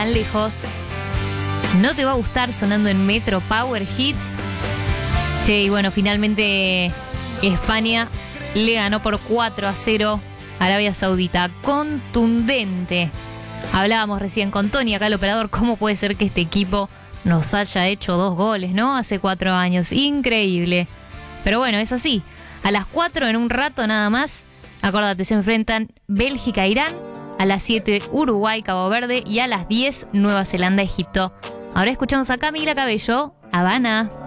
tan lejos. No te va a gustar sonando en Metro Power Hits. Che, y bueno, finalmente España le ganó por 4-0 a Arabia Saudita. Contundente. Hablábamos recién con Tony, acá el operador, cómo puede ser que este equipo nos haya hecho 2 goles, ¿no? Hace 4 años. Increíble. Pero bueno, es así. A las 4, en un rato nada más, acordate, se enfrentan Bélgica e Irán. A las 7, Uruguay, Cabo Verde. Y a las 10, Nueva Zelanda, Egipto. Ahora escuchamos a Camila Cabello, Habana.